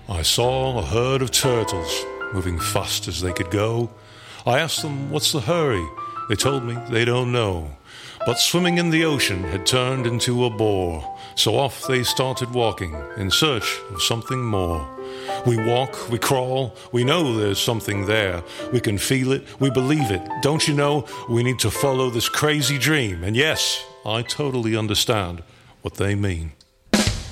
I saw a herd of turtles moving fast as they could go. I asked them, what's the hurry? They told me they don't know. But swimming in the ocean had turned into a bore, so off they started walking in search of something more. We walk, we crawl, we know there's something there. We can feel it, we believe it. Don't you know, we need to follow this crazy dream. And yes, I totally understand what they mean.